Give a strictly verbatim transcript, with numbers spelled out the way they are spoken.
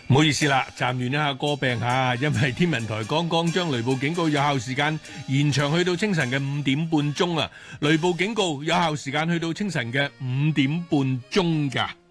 唔好意思啦，暫亂一下歌病吓，因為天文台剛剛將雷暴警告有效時間延長去到清晨嘅五點半鐘啊！雷暴警告有效時間去到清晨嘅五點半鐘噶。